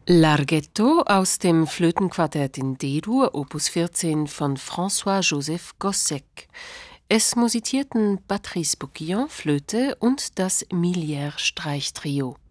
Larghetto aus dem Flötenquartett in D-Dur, Opus 14 von François-Joseph Gossec. Es musizierten Patrice Bouquillon, Flöte und das Millière-Streichtrio.